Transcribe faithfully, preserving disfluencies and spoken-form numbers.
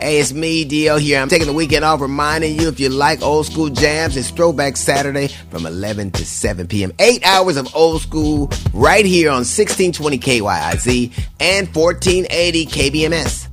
Hey, it's me, D L here. I'm taking the weekend off, reminding you if you like old school jams, it's Throwback Saturday from eleven to seven p.m. Eight hours of old school right here on sixteen twenty K Y I Z and fourteen eighty K B M S.